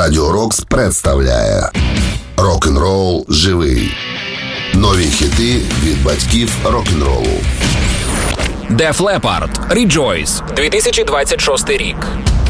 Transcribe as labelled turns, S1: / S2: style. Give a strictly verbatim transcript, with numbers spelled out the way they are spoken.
S1: Радіо Рокс представляє Рок-н-рол живий. Нові хіти від батьків рок-н-ролу.
S2: Def Leppard, Rejoice, дві тисячі двадцять шостий рік.